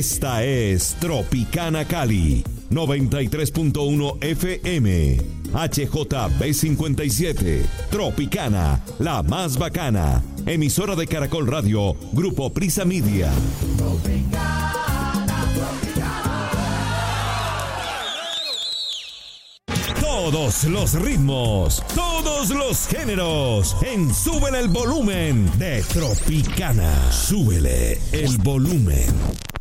Esta es Tropicana Cali, 93.1 FM, HJB57, Tropicana, la más bacana, emisora de Caracol Radio, Grupo Prisa Media. Todos los ritmos, todos los géneros, en Súbele el Volumen de Tropicana. Súbele el volumen.